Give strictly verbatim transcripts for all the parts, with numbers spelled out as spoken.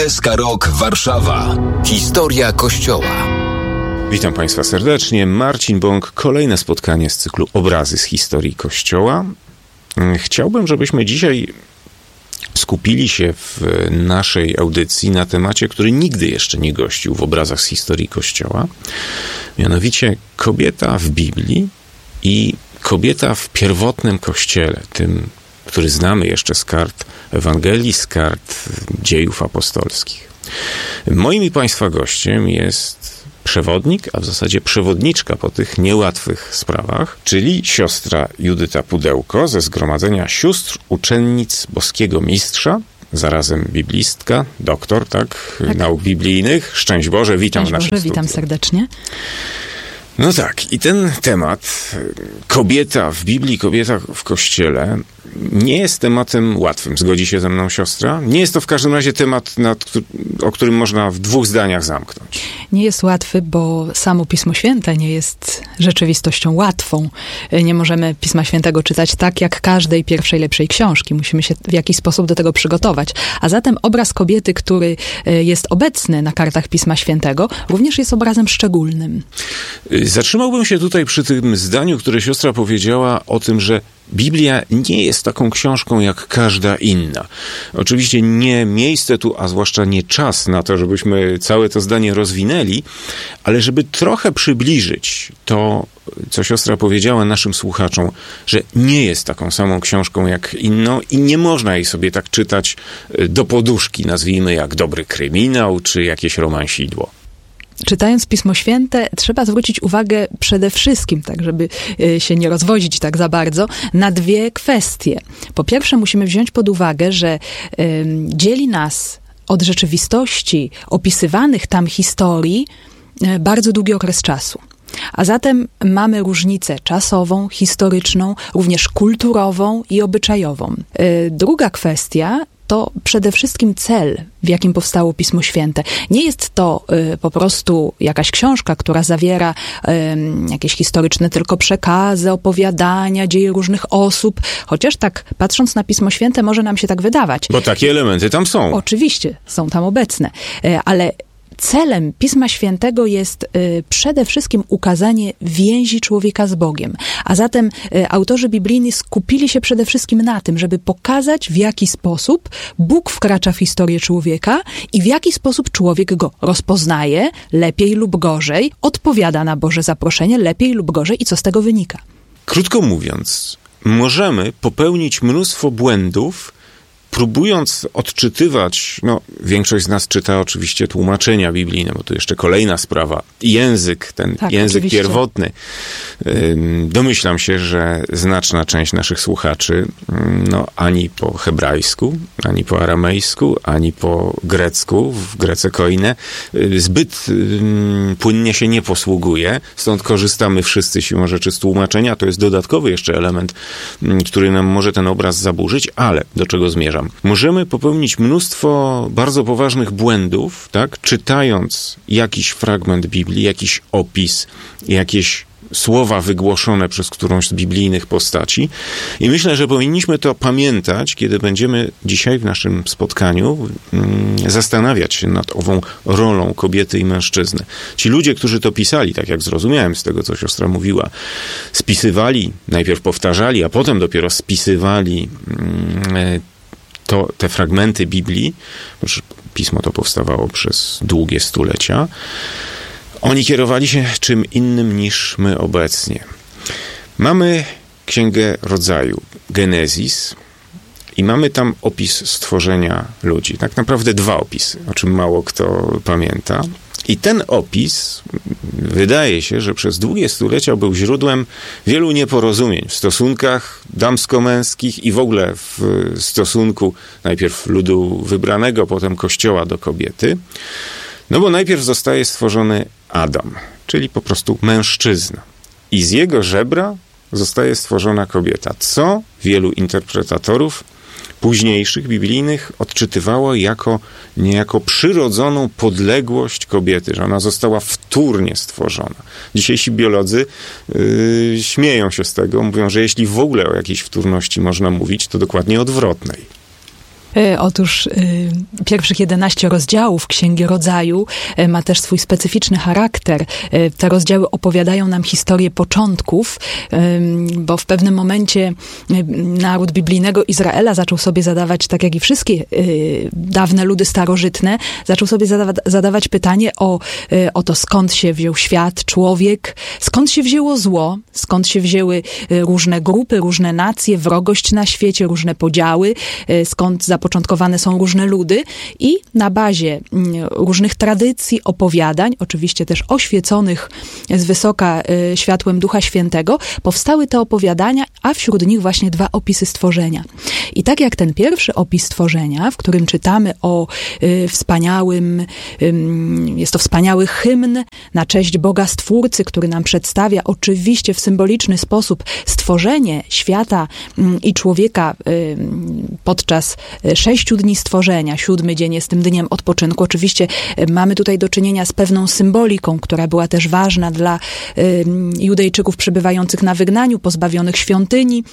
S K Rock Warszawa. Historia Kościoła. Witam Państwa serdecznie. Marcin Bąk. Kolejne spotkanie z cyklu Obrazy z historii Kościoła. Chciałbym, żebyśmy dzisiaj skupili się w naszej audycji na temacie, który nigdy jeszcze nie gościł w Obrazach z historii Kościoła. Mianowicie kobieta w Biblii i kobieta w pierwotnym Kościele, tym, który znamy jeszcze z kart Ewangelii, z kart dziejów apostolskich. Moim i Państwa gościem jest przewodnik, a w zasadzie przewodniczka po tych niełatwych sprawach, czyli siostra Judyta Pudełko ze Zgromadzenia Sióstr Uczennic Boskiego Mistrza, zarazem biblistka, doktor, tak, tak. nauk biblijnych. Szczęść Boże, witam Szczęść w naszym Boże, studiu. witam serdecznie. No tak, i ten temat, kobieta w Biblii, kobieta w Kościele, nie jest tematem łatwym. Zgodzi się ze mną siostra? Nie jest to w każdym razie temat, nad, o którym można w dwóch zdaniach zamknąć. Nie jest łatwy, bo samo Pismo Święte nie jest rzeczywistością łatwą. Nie możemy Pisma Świętego czytać tak, jak każdej pierwszej, lepszej książki. Musimy się w jakiś sposób do tego przygotować. A zatem obraz kobiety, który jest obecny na kartach Pisma Świętego, również jest obrazem szczególnym. Zatrzymałbym się tutaj przy tym zdaniu, które siostra powiedziała o tym, że Biblia nie jest taką książką jak każda inna. Oczywiście nie miejsce tu, a zwłaszcza nie czas na to, żebyśmy całe to zdanie rozwinęli, ale żeby trochę przybliżyć to, co siostra powiedziała naszym słuchaczom, że nie jest taką samą książką jak inną i nie można jej sobie tak czytać do poduszki, nazwijmy jak dobry kryminał czy jakieś romansidło. Czytając Pismo Święte, trzeba zwrócić uwagę przede wszystkim, tak żeby się nie rozwodzić tak za bardzo, na dwie kwestie. Po pierwsze, musimy wziąć pod uwagę, że y, dzieli nas od rzeczywistości opisywanych tam historii y, bardzo długi okres czasu. A zatem mamy różnicę czasową, historyczną, również kulturową i obyczajową. Y, druga kwestia to przede wszystkim cel, w jakim powstało Pismo Święte. Nie jest to y, po prostu jakaś książka, która zawiera y, jakieś historyczne tylko przekazy, opowiadania, dzieje różnych osób, chociaż tak patrząc na Pismo Święte może nam się tak wydawać. Bo takie elementy tam są. Oczywiście, są tam obecne, y, ale celem Pisma Świętego jest y, przede wszystkim ukazanie więzi człowieka z Bogiem. A zatem y, autorzy biblijni skupili się przede wszystkim na tym, żeby pokazać, w jaki sposób Bóg wkracza w historię człowieka i w jaki sposób człowiek go rozpoznaje, lepiej lub gorzej, odpowiada na Boże zaproszenie, lepiej lub gorzej i co z tego wynika. Krótko mówiąc, możemy popełnić mnóstwo błędów, próbując odczytywać, no większość z nas czyta oczywiście tłumaczenia biblijne, bo tu jeszcze kolejna sprawa, język, ten tak, język oczywiście. pierwotny. Domyślam się, że znaczna część naszych słuchaczy, no ani po hebrajsku, ani po aramejsku, ani po grecku, w grece koine, zbyt płynnie się nie posługuje, stąd korzystamy wszyscy siłą rzeczy z tłumaczenia. To jest dodatkowy jeszcze element, który nam może ten obraz zaburzyć, ale do czego zmierzam? Możemy popełnić mnóstwo bardzo poważnych błędów, tak? Czytając jakiś fragment Biblii, jakiś opis, jakieś słowa wygłoszone przez którąś z biblijnych postaci. I myślę, że powinniśmy to pamiętać, kiedy będziemy dzisiaj w naszym spotkaniu mm, zastanawiać się nad ową rolą kobiety i mężczyzny. Ci ludzie, którzy to pisali, tak jak zrozumiałem z tego, co siostra mówiła, spisywali, najpierw powtarzali, a potem dopiero spisywali mm, to, te fragmenty Biblii, bo pismo to powstawało przez długie stulecia, oni kierowali się czym innym niż my obecnie. Mamy Księgę Rodzaju, Genezis, i mamy tam opis stworzenia ludzi. Tak naprawdę dwa opisy, o czym mało kto pamięta. I ten opis, wydaje się, że przez długie stulecia był źródłem wielu nieporozumień w stosunkach damsko-męskich i w ogóle w stosunku najpierw ludu wybranego, potem Kościoła do kobiety. No bo najpierw zostaje stworzony Adam, czyli po prostu mężczyzna. I z jego żebra zostaje stworzona kobieta, co wielu interpretatorów późniejszych, biblijnych, odczytywało jako niejako przyrodzoną podległość kobiety, że ona została wtórnie stworzona. Dzisiejsi biolodzy yy, śmieją się z tego, mówią, że jeśli w ogóle o jakiejś wtórności można mówić, to dokładnie odwrotnej. Otóż y, pierwszych jedenaście rozdziałów Księgi Rodzaju y, ma też swój specyficzny charakter. Y, te rozdziały opowiadają nam historię początków, y, bo w pewnym momencie y, naród biblijnego Izraela zaczął sobie zadawać, tak jak i wszystkie y, dawne ludy starożytne, zaczął sobie zadawa- zadawać pytanie o, y, o to, skąd się wziął świat, człowiek, skąd się wzięło zło, skąd się wzięły y, różne grupy, różne nacje, wrogość na świecie, różne podziały, y, skąd za zapoczątkowane są różne ludy i na bazie różnych tradycji, opowiadań, oczywiście też oświeconych z wysoka y, światłem Ducha Świętego, powstały te opowiadania, a wśród nich właśnie dwa opisy stworzenia. I tak jak ten pierwszy opis stworzenia, w którym czytamy o y, wspaniałym, y, jest to wspaniały hymn na cześć Boga Stwórcy, który nam przedstawia oczywiście w symboliczny sposób stworzenie świata y, i człowieka y, podczas sześciu dni stworzenia. Siódmy dzień jest tym dniem odpoczynku. Oczywiście mamy tutaj do czynienia z pewną symboliką, która była też ważna dla y, Judejczyków przebywających na wygnaniu, pozbawionych świątyni.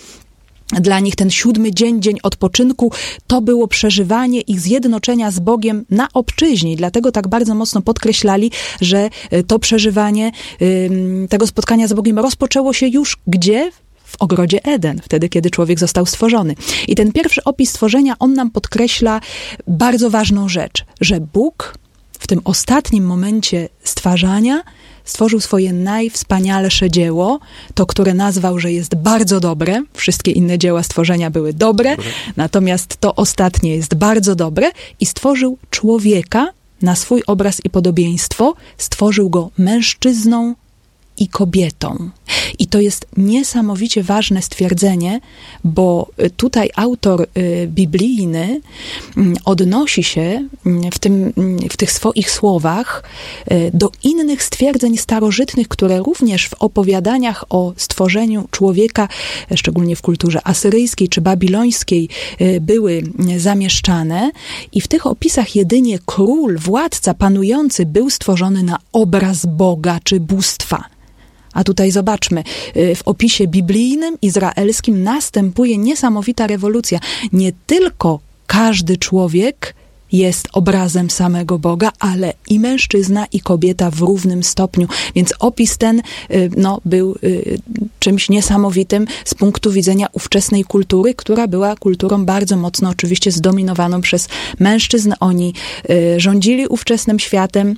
Dla nich ten siódmy dzień, dzień odpoczynku, to było przeżywanie ich zjednoczenia z Bogiem na obczyźnie. I dlatego tak bardzo mocno podkreślali, że to przeżywanie y, tego spotkania z Bogiem rozpoczęło się już gdzie? W ogrodzie Eden, wtedy, kiedy człowiek został stworzony. I ten pierwszy opis stworzenia, on nam podkreśla bardzo ważną rzecz, że Bóg w tym ostatnim momencie stwarzania stworzył swoje najwspanialsze dzieło, to, które nazwał, że jest bardzo dobre. Wszystkie inne dzieła stworzenia były dobre, dobre. Natomiast to ostatnie jest bardzo dobre i stworzył człowieka na swój obraz i podobieństwo. Stworzył go mężczyzną i kobietą. I to jest niesamowicie ważne stwierdzenie, bo tutaj autor y, biblijny y, odnosi się w, tym, y, w tych swoich słowach y, do innych stwierdzeń starożytnych, które również w opowiadaniach o stworzeniu człowieka, szczególnie w kulturze asyryjskiej czy babilońskiej, y, były zamieszczane. I w tych opisach jedynie król, władca, panujący był stworzony na obraz Boga czy bóstwa. A tutaj zobaczmy, w opisie biblijnym, izraelskim następuje niesamowita rewolucja. Nie tylko każdy człowiek jest obrazem samego Boga, ale i mężczyzna, i kobieta w równym stopniu. Więc opis ten no, był czymś niesamowitym z punktu widzenia ówczesnej kultury, która była kulturą bardzo mocno oczywiście zdominowaną przez mężczyzn. Oni rządzili ówczesnym światem.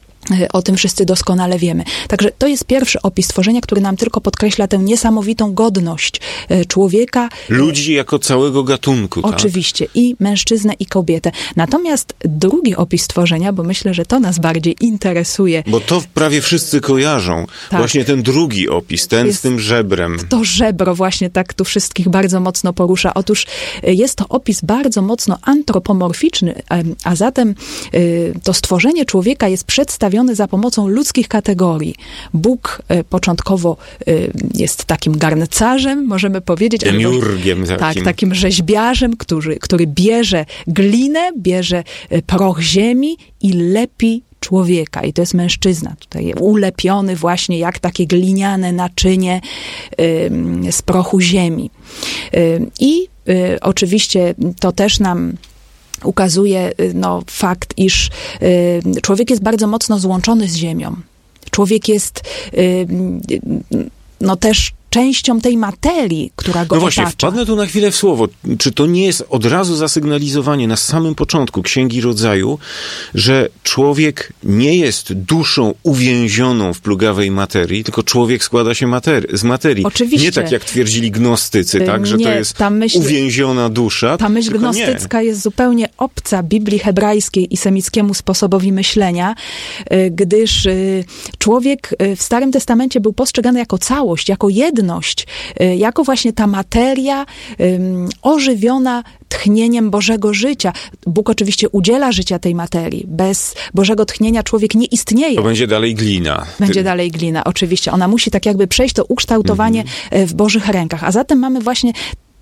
O tym wszyscy doskonale wiemy. Także to jest pierwszy opis stworzenia, który nam tylko podkreśla tę niesamowitą godność człowieka. Ludzi jako całego gatunku. Oczywiście. Tak? I mężczyznę, i kobietę. Natomiast drugi opis stworzenia, bo myślę, że to nas bardziej interesuje. Bo to prawie wszyscy kojarzą. Tak. Właśnie ten drugi opis, ten jest z tym żebrem. To żebro właśnie tak tu wszystkich bardzo mocno porusza. Otóż jest to opis bardzo mocno antropomorficzny, a zatem to stworzenie człowieka jest przedstawione za pomocą ludzkich kategorii. Bóg e, początkowo e, jest takim garncarzem, możemy powiedzieć. Demiurgiem. Albo, tak, takim rzeźbiarzem, który, który bierze glinę, bierze e, proch ziemi i lepi człowieka. I to jest mężczyzna tutaj ulepiony właśnie jak takie gliniane naczynie y, z prochu ziemi. Y, I y, oczywiście to też nam ukazuje no, fakt, iż y, człowiek jest bardzo mocno złączony z ziemią. Człowiek jest y, no też częścią tej materii, która go No właśnie, otacza. wpadnę tu na chwilę w słowo. Czy to nie jest od razu zasygnalizowanie na samym początku Księgi Rodzaju, że człowiek nie jest duszą uwięzioną w plugawej materii, tylko człowiek składa się materi- z materii. Oczywiście. Nie tak jak twierdzili gnostycy, tak, że nie, to jest ta myśl, uwięziona dusza. Ta myśl gnostycka nie. jest zupełnie obca Biblii hebrajskiej i semickiemu sposobowi myślenia, gdyż człowiek w Starym Testamencie był postrzegany jako całość, jako jedność, jako właśnie ta materia um, ożywiona tchnieniem Bożego życia. Bóg oczywiście udziela życia tej materii. Bez Bożego tchnienia człowiek nie istnieje. To będzie dalej glina. Będzie Ty... dalej glina, oczywiście. Ona musi tak jakby przejść to ukształtowanie mm-hmm. w Bożych rękach. A zatem mamy właśnie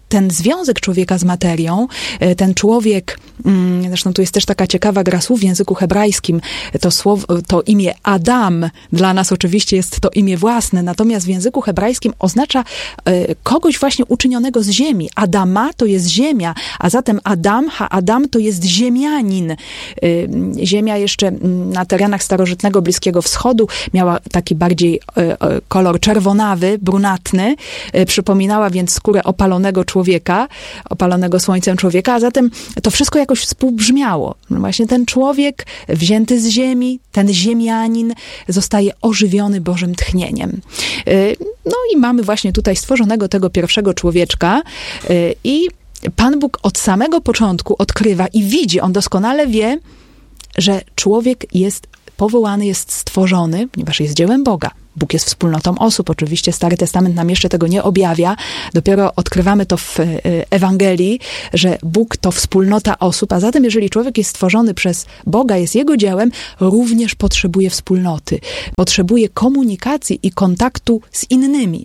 ten związek człowieka z materią, ten człowiek, zresztą tu jest też taka ciekawa gra słów w języku hebrajskim, to słowo, to imię Adam dla nas oczywiście jest to imię własne, natomiast w języku hebrajskim oznacza kogoś właśnie uczynionego z ziemi. Adama to jest ziemia, a zatem Adam, ha-Adam to jest ziemianin. Ziemia jeszcze na terenach starożytnego Bliskiego Wschodu miała taki bardziej kolor czerwonawy, brunatny, przypominała więc skórę opalonego człowieka, opalonego słońcem człowieka, a zatem to wszystko jakoś współbrzmiało. Właśnie ten człowiek wzięty z ziemi, ten ziemianin zostaje ożywiony Bożym tchnieniem. No i mamy właśnie tutaj stworzonego tego pierwszego człowieczka i Pan Bóg od samego początku odkrywa i widzi, on doskonale wie, że człowiek jest powołany, jest stworzony, ponieważ jest dziełem Boga. Bóg jest wspólnotą osób. Oczywiście Stary Testament nam jeszcze tego nie objawia. Dopiero odkrywamy to w Ewangelii, że Bóg to wspólnota osób, a zatem jeżeli człowiek jest stworzony przez Boga, jest Jego dziełem, również potrzebuje wspólnoty. Potrzebuje komunikacji i kontaktu z innymi.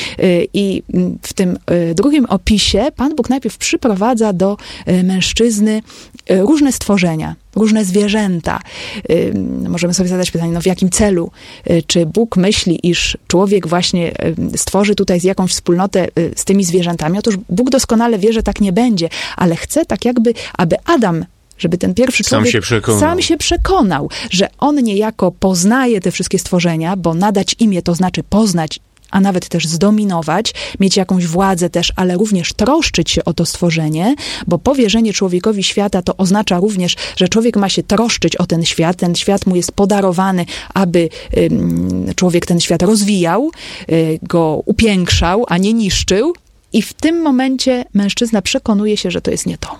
I w tym drugim opisie Pan Bóg najpierw przyprowadza do mężczyzny różne stworzenia, różne zwierzęta. Możemy sobie zadać pytanie, no w jakim celu? Czy Bóg myśli, iż człowiek właśnie stworzy tutaj z jakąś wspólnotę z tymi zwierzętami? Otóż Bóg doskonale wie, że tak nie będzie, ale chce tak jakby, aby Adam, żeby ten pierwszy człowiek sam się przekonał, sam się przekonał, że on niejako poznaje te wszystkie stworzenia, bo nadać imię to znaczy poznać, a nawet też zdominować, mieć jakąś władzę też, ale również troszczyć się o to stworzenie, bo powierzenie człowiekowi świata to oznacza również, że człowiek ma się troszczyć o ten świat, ten świat mu jest podarowany, aby ym, człowiek ten świat rozwijał, y, go upiększał, a nie niszczył. I w tym momencie mężczyzna przekonuje się, że to jest nie to.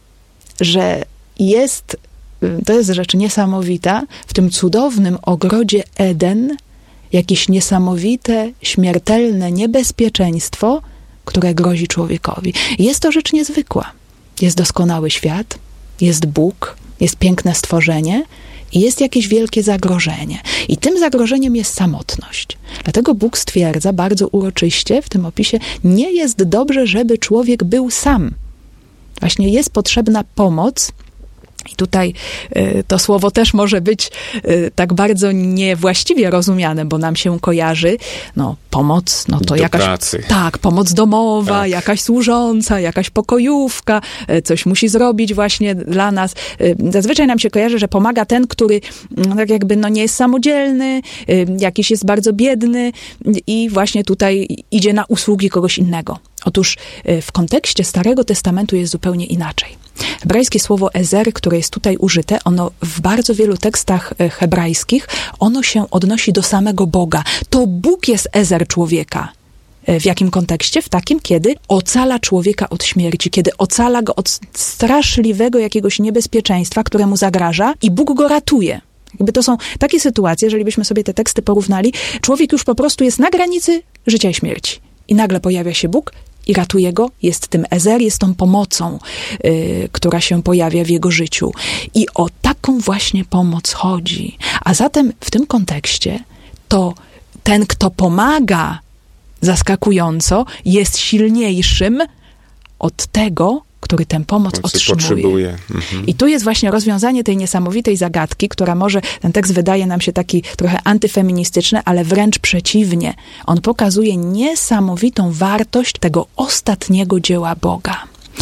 Że jest, y, to jest rzecz niesamowita, w tym cudownym ogrodzie Eden, jakieś niesamowite, śmiertelne niebezpieczeństwo, które grozi człowiekowi. Jest to rzecz niezwykła. Jest doskonały świat, jest Bóg, jest piękne stworzenie i jest jakieś wielkie zagrożenie. I tym zagrożeniem jest samotność. Dlatego Bóg stwierdza bardzo uroczyście w tym opisie, nie jest dobrze, żeby człowiek był sam. Właśnie jest potrzebna pomoc. I tutaj y, to słowo też może być y, tak bardzo niewłaściwie rozumiane, bo nam się kojarzy, no, pomoc, no to do jakaś... pracy. Tak, pomoc domowa, tak. jakaś służąca, jakaś pokojówka, y, coś musi zrobić właśnie dla nas. Y, zazwyczaj nam się kojarzy, że pomaga ten, który y, tak jakby no nie jest samodzielny, y, jakiś jest bardzo biedny y, i właśnie tutaj idzie na usługi kogoś innego. Otóż y, w kontekście Starego Testamentu jest zupełnie inaczej. Hebrajskie słowo ezer, które jest tutaj użyte, ono w bardzo wielu tekstach hebrajskich, ono się odnosi do samego Boga. To Bóg jest ezer człowieka. W jakim kontekście? W takim, kiedy ocala człowieka od śmierci, kiedy ocala go od straszliwego jakiegoś niebezpieczeństwa, które mu zagraża i Bóg go ratuje. Jakby to są takie sytuacje, jeżeli byśmy sobie te teksty porównali, człowiek już po prostu jest na granicy życia i śmierci. I nagle pojawia się Bóg i ratuje go, jest tym ezer, jest tą pomocą, yy, która się pojawia w jego życiu. I o taką właśnie pomoc chodzi. A zatem w tym kontekście to ten, kto pomaga zaskakująco, jest silniejszym od tego, który tę pomoc otrzymuje. Potrzebuje. Mhm. I tu jest właśnie rozwiązanie tej niesamowitej zagadki, która może, ten tekst wydaje nam się taki trochę antyfeministyczny, ale wręcz przeciwnie. On pokazuje niesamowitą wartość tego ostatniego dzieła Boga.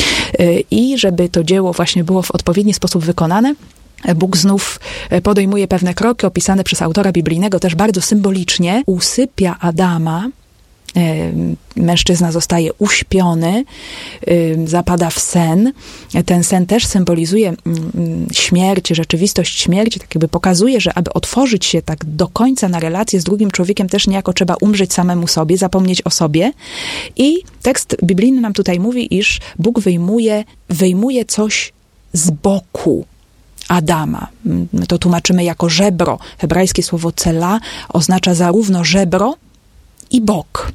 I żeby to dzieło właśnie było w odpowiedni sposób wykonane, Bóg znów podejmuje pewne kroki opisane przez autora biblijnego też bardzo symbolicznie. Usypia Adama, mężczyzna zostaje uśpiony, zapada w sen. Ten sen też symbolizuje śmierć, rzeczywistość śmierci, tak jakby pokazuje, że aby otworzyć się tak do końca na relację z drugim człowiekiem, też niejako trzeba umrzeć samemu sobie, zapomnieć o sobie. I tekst biblijny nam tutaj mówi, iż Bóg wyjmuje, wyjmuje coś z boku Adama. My to tłumaczymy jako żebro. Hebrajskie słowo cela oznacza zarówno żebro i bok.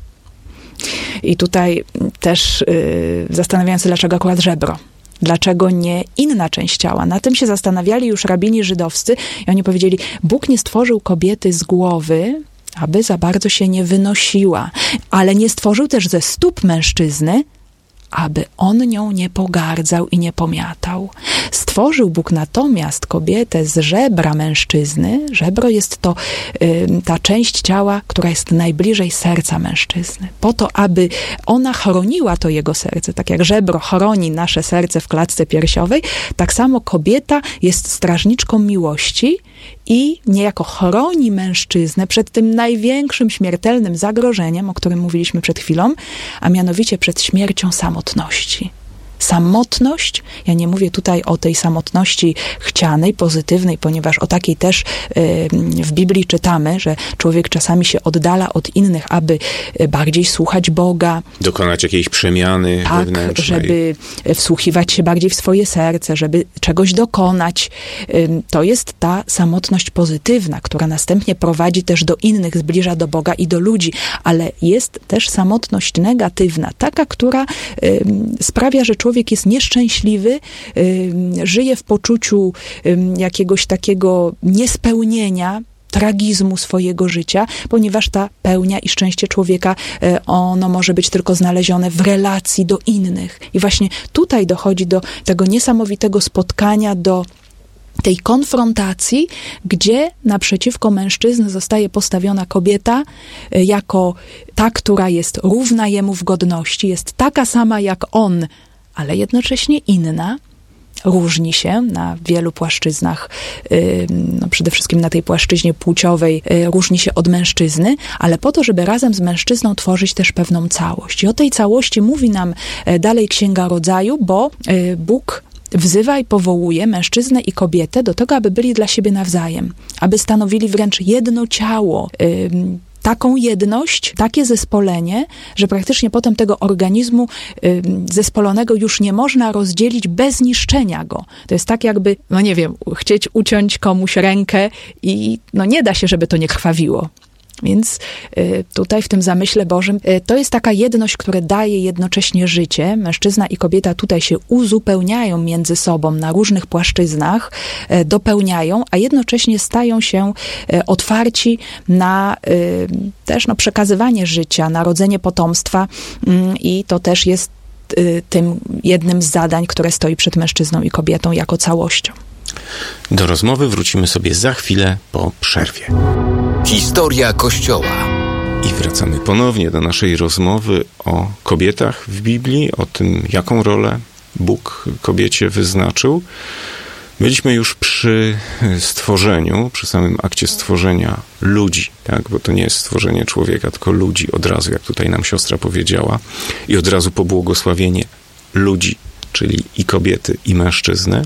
I tutaj też yy, zastanawiając się, dlaczego akurat żebro. Dlaczego nie inna część ciała? Na tym się zastanawiali już rabini żydowscy i oni powiedzieli, Bóg nie stworzył kobiety z głowy, aby za bardzo się nie wynosiła, ale nie stworzył też ze stóp mężczyzny, aby on nią nie pogardzał i nie pomiatał. Stworzył Bóg natomiast kobietę z żebra mężczyzny. Żebro jest to y, ta część ciała, która jest najbliżej serca mężczyzny. Po to, aby ona chroniła to jego serce. Tak jak żebro chroni nasze serce w klatce piersiowej, tak samo kobieta jest strażniczką miłości i niejako chroni mężczyznę przed tym największym śmiertelnym zagrożeniem, o którym mówiliśmy przed chwilą, a mianowicie przed śmiercią samotności. Samotność, ja nie mówię tutaj o tej samotności chcianej, pozytywnej, ponieważ o takiej też y, w Biblii czytamy, że człowiek czasami się oddala od innych, aby bardziej słuchać Boga. Dokonać jakiejś przemiany tak, wewnętrznej. Żeby wsłuchiwać się bardziej w swoje serce, żeby czegoś dokonać. Y, to jest ta samotność pozytywna, która następnie prowadzi też do innych, zbliża do Boga i do ludzi, ale jest też samotność negatywna, taka, która y, sprawia, że człowiek Człowiek jest nieszczęśliwy, y, żyje w poczuciu y, jakiegoś takiego niespełnienia, tragizmu swojego życia, ponieważ ta pełnia i szczęście człowieka, y, ono może być tylko znalezione w relacji do innych. I właśnie tutaj dochodzi do tego niesamowitego spotkania, do tej konfrontacji, gdzie naprzeciwko mężczyzny zostaje postawiona kobieta y, jako ta, która jest równa jemu w godności, jest taka sama jak on, ale jednocześnie inna, różni się na wielu płaszczyznach, no przede wszystkim na tej płaszczyźnie płciowej, różni się od mężczyzny, ale po to, żeby razem z mężczyzną tworzyć też pewną całość. I o tej całości mówi nam dalej Księga Rodzaju, bo Bóg wzywa i powołuje mężczyznę i kobietę do tego, aby byli dla siebie nawzajem, aby stanowili wręcz jedno ciało, taką jedność, takie zespolenie, że praktycznie potem tego organizmu y, zespolonego już nie można rozdzielić bez niszczenia go. To jest tak jakby, no nie wiem, chcieć uciąć komuś rękę i no nie da się, żeby to nie krwawiło. Więc y, tutaj w tym zamyśle Bożym y, to jest taka jedność, która daje jednocześnie życie. Mężczyzna i kobieta tutaj się uzupełniają między sobą na różnych płaszczyznach, y, dopełniają, a jednocześnie stają się y, otwarci na y, też no, przekazywanie życia, narodzenie potomstwa y, i to też jest y, tym jednym z zadań, które stoi przed mężczyzną i kobietą jako całością. Do rozmowy wrócimy sobie za chwilę po przerwie. Historia Kościoła. I wracamy ponownie do naszej rozmowy o kobietach w Biblii, o tym, jaką rolę Bóg kobiecie wyznaczył. Byliśmy już przy stworzeniu, przy samym akcie stworzenia ludzi, tak? Bo to nie jest stworzenie człowieka, tylko ludzi od razu, jak tutaj nam siostra powiedziała. I od razu pobłogosławienie ludzi, czyli i kobiety, i mężczyzny.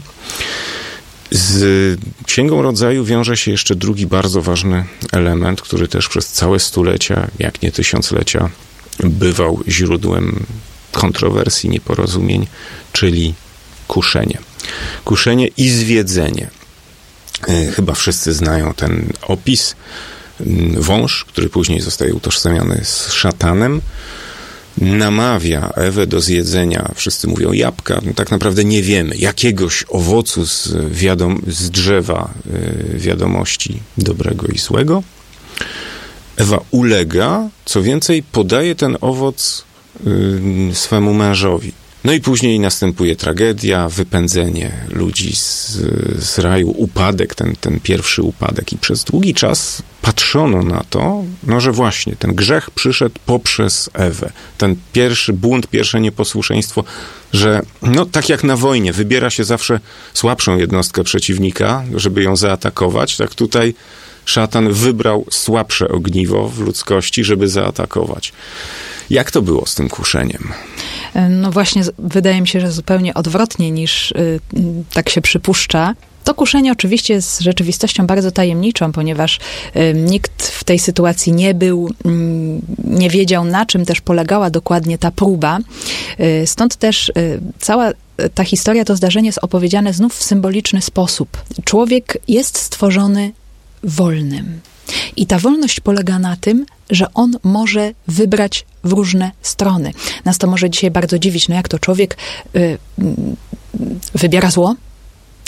Z Księgą Rodzaju wiąże się jeszcze drugi bardzo ważny element, który też przez całe stulecia, jak nie tysiąclecia, bywał źródłem kontrowersji, nieporozumień, czyli kuszenie. Kuszenie i zwiedzenie. Chyba wszyscy znają ten opis. Wąż, który później zostaje utożsamiony z szatanem, namawia Ewę do zjedzenia, wszyscy mówią jabłka, no tak naprawdę nie wiemy, jakiegoś owocu z, wiadom- z drzewa y, wiadomości dobrego i złego. Ewa ulega, co więcej podaje ten owoc y, swemu mężowi. No i później następuje tragedia, wypędzenie ludzi z, z raju, upadek, ten, ten pierwszy upadek. I przez długi czas patrzono na to, no że właśnie ten grzech przyszedł poprzez Ewę. Ten pierwszy błąd, pierwsze nieposłuszeństwo, że no tak jak na wojnie wybiera się zawsze słabszą jednostkę przeciwnika, żeby ją zaatakować, tak tutaj szatan wybrał słabsze ogniwo w ludzkości, żeby zaatakować. Jak to było z tym kuszeniem? No właśnie, wydaje mi się, że zupełnie odwrotnie niż y, tak się przypuszcza. To kuszenie oczywiście jest rzeczywistością bardzo tajemniczą, ponieważ y, nikt w tej sytuacji nie był, y, nie wiedział, na czym też polegała dokładnie ta próba. Y, stąd też y, cała ta historia, to zdarzenie jest opowiedziane znów w symboliczny sposób. Człowiek jest stworzony wolnym. I ta wolność polega na tym, że on może wybrać w różne strony. Nas to może dzisiaj bardzo dziwić, no jak to człowiek y, y, wybiera zło?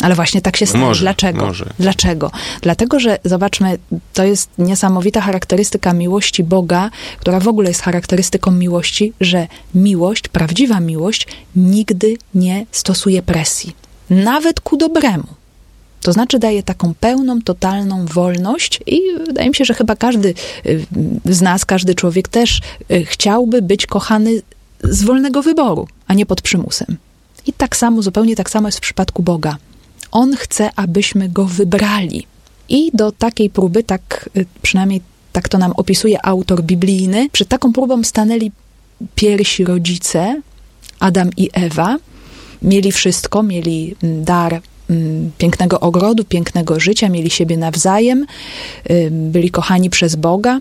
Ale właśnie tak się stało. Może, Dlaczego? Może. Dlaczego? Dlatego, że zobaczmy, to jest niesamowita charakterystyka miłości Boga, która w ogóle jest charakterystyką miłości, że miłość, prawdziwa miłość nigdy nie stosuje presji. Nawet ku dobremu. To znaczy daje taką pełną, totalną wolność i wydaje mi się, że chyba każdy z nas, każdy człowiek też chciałby być kochany z wolnego wyboru, a nie pod przymusem. I tak samo, zupełnie tak samo jest w przypadku Boga. On chce, abyśmy Go wybrali. I do takiej próby, tak przynajmniej tak to nam opisuje autor biblijny, przed taką próbą stanęli pierwsi rodzice, Adam i Ewa. Mieli wszystko, mieli dar pięknego ogrodu, pięknego życia, mieli siebie nawzajem, byli kochani przez Boga,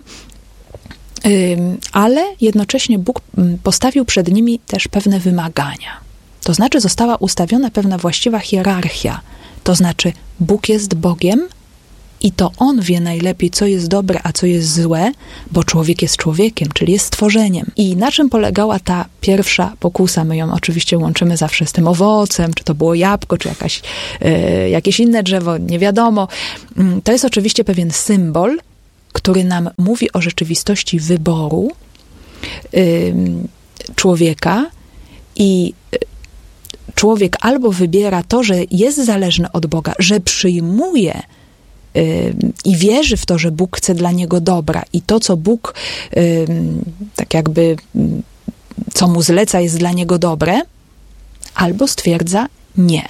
ale jednocześnie Bóg postawił przed nimi też pewne wymagania. To znaczy została ustawiona pewna właściwa hierarchia. To znaczy Bóg jest Bogiem i to On wie najlepiej, co jest dobre, a co jest złe, bo człowiek jest człowiekiem, czyli jest stworzeniem. I na czym polegała ta pierwsza pokusa? My ją oczywiście łączymy zawsze z tym owocem, czy to było jabłko, czy jakaś, yy, jakieś inne drzewo, nie wiadomo. Yy, to jest oczywiście pewien symbol, który nam mówi o rzeczywistości wyboru yy, człowieka i yy, człowiek albo wybiera to, że jest zależny od Boga, że przyjmuje yy, i wierzy w to, że Bóg chce dla niego dobra i to, co Bóg yy, tak jakby, yy, co mu zleca, jest dla niego dobre, albo stwierdza nie.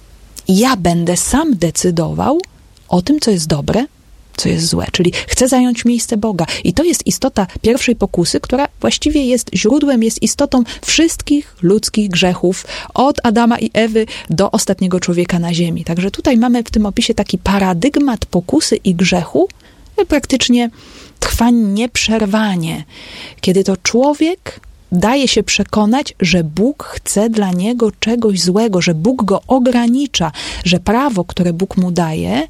Ja będę sam decydował o tym, co jest dobre, co jest złe, czyli chce zająć miejsce Boga. I to jest istota pierwszej pokusy, która właściwie jest źródłem, jest istotą wszystkich ludzkich grzechów, od Adama i Ewy do ostatniego człowieka na ziemi. Także tutaj mamy w tym opisie taki paradygmat pokusy i grzechu, praktycznie trwa nieprzerwanie, kiedy to człowiek daje się przekonać, że Bóg chce dla niego czegoś złego, że Bóg go ogranicza, że prawo, które Bóg mu daje,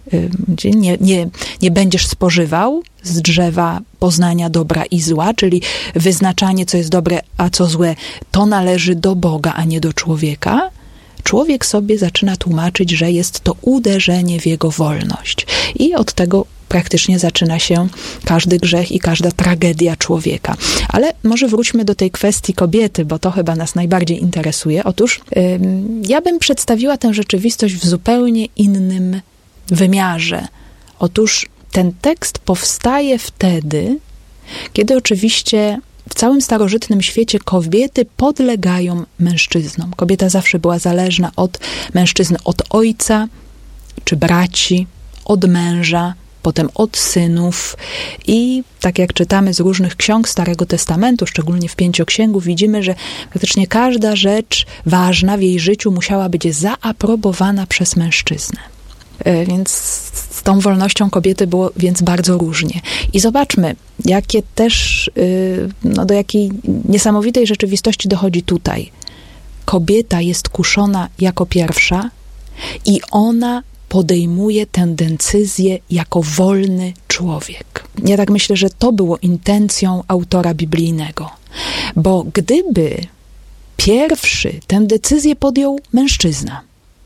Nie, nie, nie będziesz spożywał z drzewa poznania dobra i zła, czyli wyznaczanie, co jest dobre, a co złe, to należy do Boga, a nie do człowieka. Człowiek sobie zaczyna tłumaczyć, że jest to uderzenie w jego wolność. I od tego praktycznie zaczyna się każdy grzech i każda tragedia człowieka. Ale może wróćmy do tej kwestii kobiety, bo to chyba nas najbardziej interesuje. Otóż ym, ja bym przedstawiła tę rzeczywistość w zupełnie innym wymiarze. Otóż ten tekst powstaje wtedy, kiedy oczywiście w całym starożytnym świecie kobiety podlegają mężczyznom. Kobieta zawsze była zależna od mężczyzny, od ojca czy braci, od męża, potem od synów. I tak jak czytamy z różnych ksiąg Starego Testamentu, szczególnie w Pięcioksięgu, widzimy, że praktycznie każda rzecz ważna w jej życiu musiała być zaaprobowana przez mężczyznę. Więc z tą wolnością kobiety było więc bardzo różnie. I zobaczmy, jakie też, no do jakiej niesamowitej rzeczywistości dochodzi tutaj. Kobieta jest kuszona jako pierwsza i ona podejmuje tę decyzję jako wolny człowiek. Ja tak myślę, że to było intencją autora biblijnego. Bo gdyby pierwszy tę decyzję podjął mężczyzna,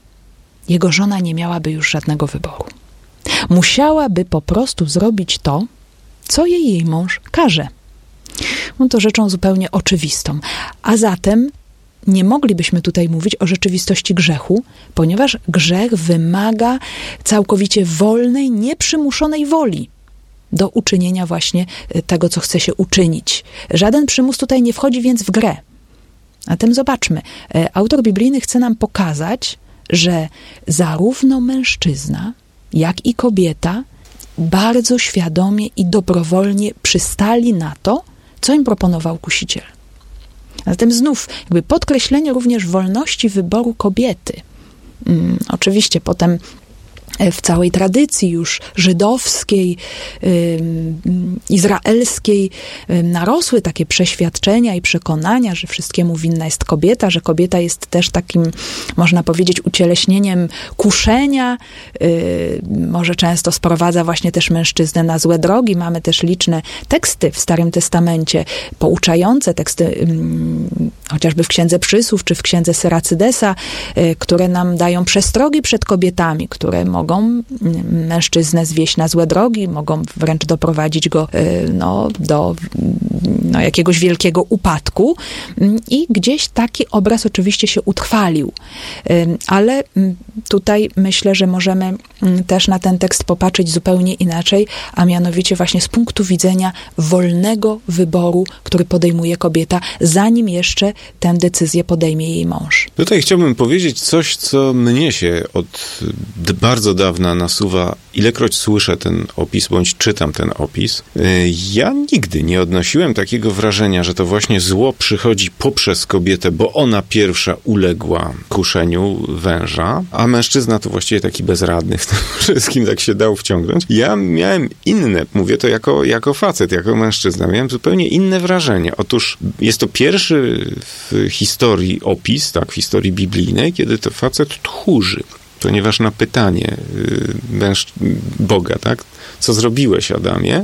jego żona nie miałaby już żadnego wyboru. Musiałaby po prostu zrobić to, co jej jej mąż każe. No to rzeczą zupełnie oczywistą. A zatem nie moglibyśmy tutaj mówić o rzeczywistości grzechu, ponieważ grzech wymaga całkowicie wolnej, nieprzymuszonej woli do uczynienia właśnie tego, co chce się uczynić. Żaden przymus tutaj nie wchodzi więc w grę. Zatem zobaczmy. Autor biblijny chce nam pokazać, że zarówno mężczyzna, jak i kobieta bardzo świadomie i dobrowolnie przystali na to, co im proponował Kusiciel. A zatem znów jakby podkreślenie również wolności wyboru kobiety. Hmm, oczywiście potem w całej tradycji już żydowskiej, izraelskiej narosły takie przeświadczenia i przekonania, że wszystkiemu winna jest kobieta, że kobieta jest też takim, można powiedzieć, ucieleśnieniem kuszenia, może często sprowadza właśnie też mężczyznę na złe drogi. Mamy też liczne teksty w Starym Testamencie pouczające, teksty chociażby w Księdze Przysłów czy w Księdze Syracydesa, które nam dają przestrogi przed kobietami, które mogą mężczyznę zwieść na złe drogi, mogą wręcz doprowadzić go no, do no, jakiegoś wielkiego upadku. I gdzieś taki obraz oczywiście się utrwalił. Ale tutaj myślę, że możemy też na ten tekst popatrzeć zupełnie inaczej, a mianowicie właśnie z punktu widzenia wolnego wyboru, który podejmuje kobieta, zanim jeszcze tę decyzję podejmie jej mąż. Tutaj chciałbym powiedzieć coś, co mnie się od bardzo dawna nasuwa, ilekroć słyszę ten opis, bądź czytam ten opis. Ja nigdy nie odnosiłem takiego wrażenia, że to właśnie zło przychodzi poprzez kobietę, bo ona pierwsza uległa kuszeniu węża, a mężczyzna to właściwie taki bezradny w tym wszystkim, tak się dał wciągnąć. Ja miałem inne, mówię to jako, jako facet, jako mężczyzna, miałem zupełnie inne wrażenie. Otóż jest to pierwszy w historii opis, tak, w historii biblijnej, kiedy to facet tchórzy. Ponieważ na pytanie męż, Boga, tak, co zrobiłeś, Adamie,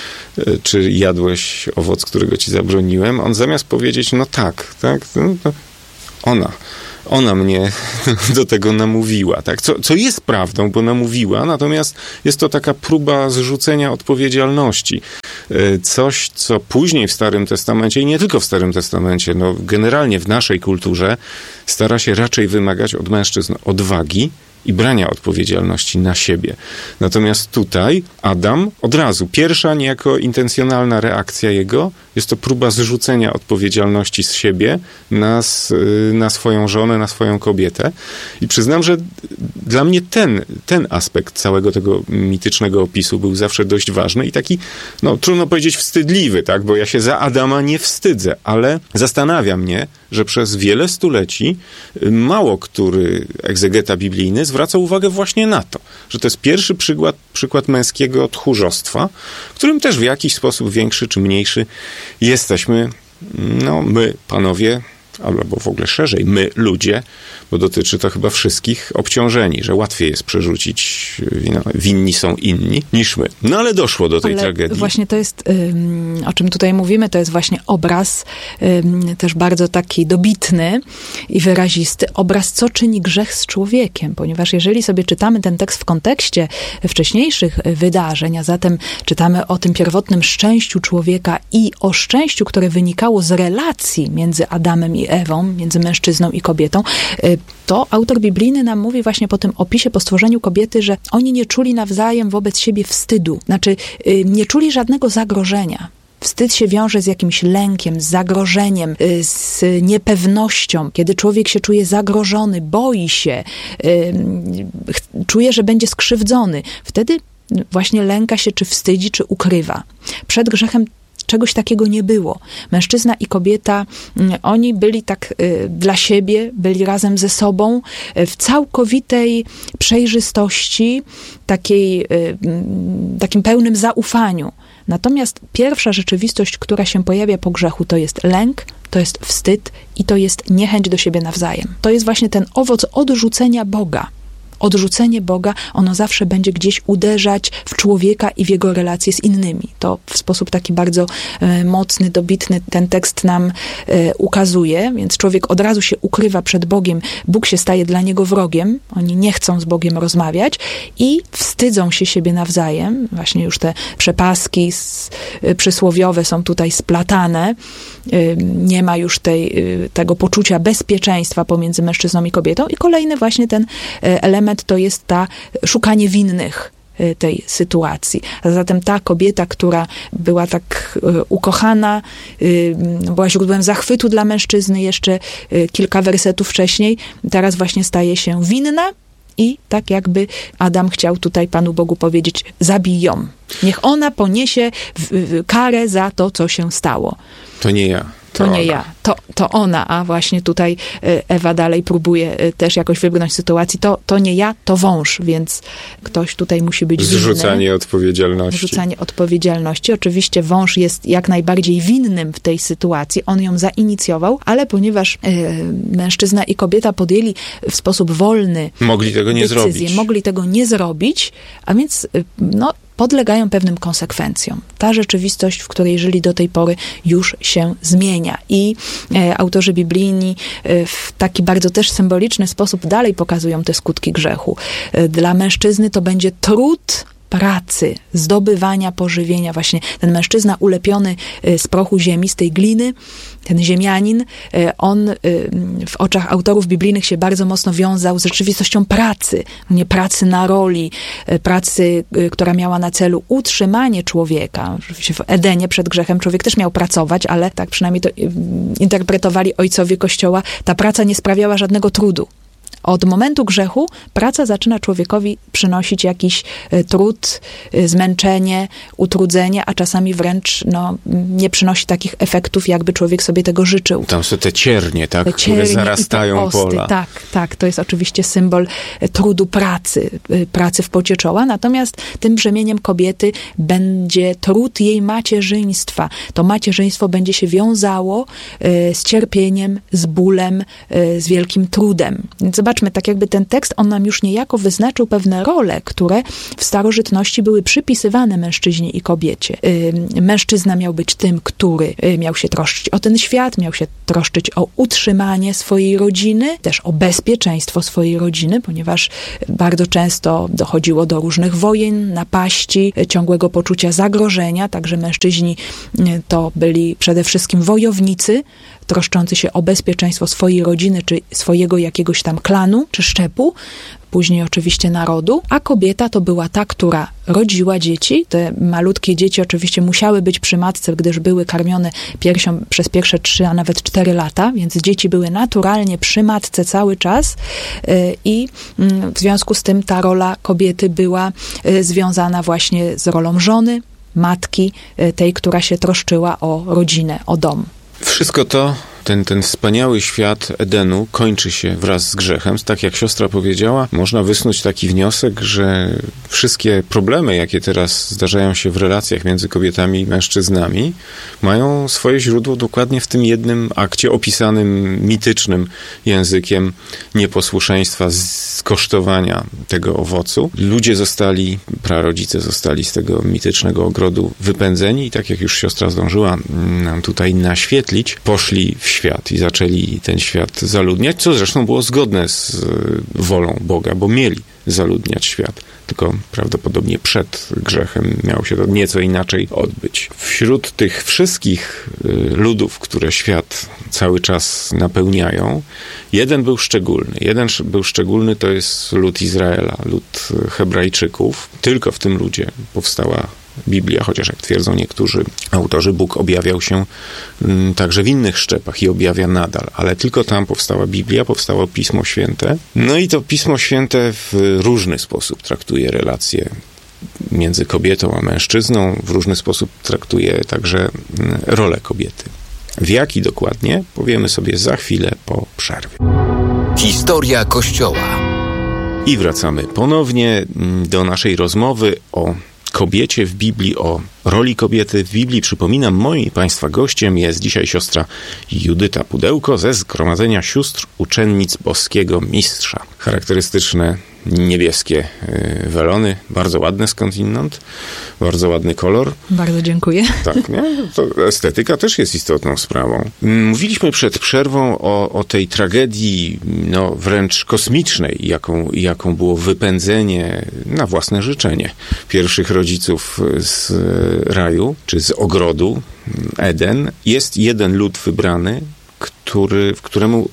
czy jadłeś owoc, którego ci zabroniłem, on zamiast powiedzieć, no tak, tak, no, ona, ona mnie do tego namówiła, tak, co, co jest prawdą, bo namówiła, natomiast jest to taka próba zrzucenia odpowiedzialności. Coś, co później w Starym Testamencie, i nie tylko w Starym Testamencie, no generalnie w naszej kulturze stara się raczej wymagać od mężczyzn odwagi i brania odpowiedzialności na siebie. Natomiast tutaj Adam od razu, pierwsza niejako intencjonalna reakcja jego, jest to próba zrzucenia odpowiedzialności z siebie na, na swoją żonę, na swoją kobietę. I przyznam, że dla mnie ten, ten aspekt całego tego mitycznego opisu był zawsze dość ważny i taki, no trudno powiedzieć wstydliwy, tak, bo ja się za Adama nie wstydzę, ale zastanawia mnie, że przez wiele stuleci mało który egzegeta biblijny zwraca uwagę właśnie na to, że to jest pierwszy przykład, przykład męskiego tchórzostwa, którym też w jakiś sposób większy czy mniejszy jesteśmy, no my, panowie, albo w ogóle szerzej, my, ludzie, bo dotyczy to chyba wszystkich, obciążeni, że łatwiej jest przerzucić, no, winni są inni niż my. No ale doszło do tej ale tragedii. Właśnie to jest, o czym tutaj mówimy, to jest właśnie obraz też bardzo taki dobitny i wyrazisty, obraz, co czyni grzech z człowiekiem, ponieważ jeżeli sobie czytamy ten tekst w kontekście wcześniejszych wydarzeń, a zatem czytamy o tym pierwotnym szczęściu człowieka i o szczęściu, które wynikało z relacji między Adamem i Ewą, między mężczyzną i kobietą, to autor biblijny nam mówi właśnie po tym opisie, po stworzeniu kobiety, że oni nie czuli nawzajem wobec siebie wstydu. Znaczy, nie czuli żadnego zagrożenia. Wstyd się wiąże z jakimś lękiem, z zagrożeniem, z niepewnością. Kiedy człowiek się czuje zagrożony, boi się, czuje, że będzie skrzywdzony, wtedy właśnie lęka się, czy wstydzi, czy ukrywa. Przed grzechem czegoś takiego nie było. Mężczyzna i kobieta, oni byli tak y, dla siebie, byli razem ze sobą y, w całkowitej przejrzystości, takiej, y, takim pełnym zaufaniu. Natomiast pierwsza rzeczywistość, która się pojawia po grzechu, to jest lęk, to jest wstyd i to jest niechęć do siebie nawzajem. To jest właśnie ten owoc odrzucenia Boga. Odrzucenie Boga, ono zawsze będzie gdzieś uderzać w człowieka i w jego relacje z innymi. To w sposób taki bardzo e, mocny, dobitny ten tekst nam e, ukazuje, więc człowiek od razu się ukrywa przed Bogiem, Bóg się staje dla niego wrogiem, oni nie chcą z Bogiem rozmawiać i wstydzą się siebie nawzajem. Właśnie już te przepaski z, e, przysłowiowe są tutaj splatane. E, nie ma już tej, e, tego poczucia bezpieczeństwa pomiędzy mężczyzną i kobietą i kolejny właśnie ten e, element to jest ta szukanie winnych tej sytuacji. A zatem ta kobieta, która była tak ukochana, była źródłem zachwytu dla mężczyzny jeszcze kilka wersetów wcześniej, teraz właśnie staje się winna i tak jakby Adam chciał tutaj Panu Bogu powiedzieć, zabij ją. Niech ona poniesie karę za to, co się stało. To nie ja. To, to nie ona. ja, to, to ona, a właśnie tutaj Ewa dalej próbuje też jakoś wybrnąć z sytuacji. To, to nie ja, to wąż, więc ktoś tutaj musi być winny. Zrzucanie odpowiedzialności. Zrzucanie odpowiedzialności. Oczywiście wąż jest jak najbardziej winnym w tej sytuacji. On ją zainicjował, ale ponieważ y, mężczyzna i kobieta podjęli w sposób wolny Mogli tego nie decyzję, zrobić. mogli tego nie zrobić, a więc y, no podlegają pewnym konsekwencjom. Ta rzeczywistość, w której żyli do tej pory, już się zmienia. I e, autorzy biblijni e, w taki bardzo też symboliczny sposób dalej pokazują te skutki grzechu. E, dla mężczyzny to będzie trud pracy, zdobywania pożywienia. Właśnie ten mężczyzna ulepiony z prochu ziemi, z tej gliny, ten ziemianin, on w oczach autorów biblijnych się bardzo mocno wiązał z rzeczywistością pracy. Nie pracy na roli, pracy, która miała na celu utrzymanie człowieka. Oczywiście w Edenie przed grzechem człowiek też miał pracować, ale tak przynajmniej to interpretowali ojcowie Kościoła. Ta praca nie sprawiała żadnego trudu. Od momentu grzechu praca zaczyna człowiekowi przynosić jakiś y, trud, y, zmęczenie, utrudzenie, a czasami wręcz no, nie przynosi takich efektów, jakby człowiek sobie tego życzył. Tam są te ciernie, tak? Te ciernie które zarastają i te osty. pola. Tak, tak. To jest oczywiście symbol y, trudu pracy, y, pracy w pocie czoła. Natomiast tym brzemieniem kobiety będzie trud jej macierzyństwa. To macierzyństwo będzie się wiązało y, z cierpieniem, z bólem, y, z wielkim trudem. Więc zobaczmy, tak jakby ten tekst, on nam już niejako wyznaczył pewne role, które w starożytności były przypisywane mężczyźnie i kobiecie. Yy, mężczyzna miał być tym, który yy, miał się troszczyć o ten świat, miał się troszczyć o utrzymanie swojej rodziny, też o bezpieczeństwo swojej rodziny, ponieważ bardzo często dochodziło do różnych wojen, napaści, yy, ciągłego poczucia zagrożenia, także mężczyźni yy, to byli przede wszystkim wojownicy, troszczący się o bezpieczeństwo swojej rodziny, czy swojego jakiegoś tam klanu, czy szczepu, później oczywiście narodu, a kobieta to była ta, która rodziła dzieci. Te malutkie dzieci oczywiście musiały być przy matce, gdyż były karmione piersią przez pierwsze trzy, a nawet cztery lata, więc dzieci były naturalnie przy matce cały czas i w związku z tym ta rola kobiety była związana właśnie z rolą żony, matki, tej, która się troszczyła o rodzinę, o dom. Wszystko to, ten, ten wspaniały świat Edenu kończy się wraz z grzechem. Tak jak siostra powiedziała, można wysnuć taki wniosek, że wszystkie problemy, jakie teraz zdarzają się w relacjach między kobietami i mężczyznami, mają swoje źródło dokładnie w tym jednym akcie opisanym mitycznym językiem nieposłuszeństwa, skosztowania tego owocu. Ludzie zostali, prarodzice zostali z tego mitycznego ogrodu wypędzeni i tak jak już siostra zdążyła nam tutaj naświetlić, poszli w świat i zaczęli ten świat zaludniać, co zresztą było zgodne z wolą Boga, bo mieli zaludniać świat. Tylko prawdopodobnie przed grzechem miało się to nieco inaczej odbyć. Wśród tych wszystkich ludów, które świat cały czas napełniają, jeden był szczególny. Jeden był szczególny, to jest lud Izraela, lud Hebrajczyków. Tylko w tym ludzie powstała Biblia, chociaż jak twierdzą niektórzy autorzy, Bóg objawiał się m, także w innych szczepach i objawia nadal, ale tylko tam powstała Biblia, powstało Pismo Święte. No i to Pismo Święte w różny sposób traktuje relacje między kobietą a mężczyzną, w różny sposób traktuje także m, rolę kobiety. W jaki dokładnie, powiemy sobie za chwilę po przerwie. Historia Kościoła. I wracamy ponownie do naszej rozmowy o kobiecie w Biblii, o roli kobiety w Biblii. Przypominam, moim i Państwa gościem jest dzisiaj siostra Judyta Pudełko ze Zgromadzenia Sióstr Uczennic Boskiego Mistrza. Charakterystyczne niebieskie welony, bardzo ładne skądinąd, bardzo ładny kolor. Bardzo dziękuję. Tak, nie? To estetyka też jest istotną sprawą. Mówiliśmy przed przerwą o, o tej tragedii, no wręcz kosmicznej, jaką, jaką było wypędzenie na własne życzenie pierwszych rodziców z raju, czy z ogrodu Eden. Jest jeden lud wybrany, który, w któremu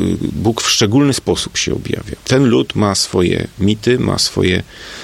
Bóg w szczególny sposób się objawia. Ten lud ma swoje mity, ma swoje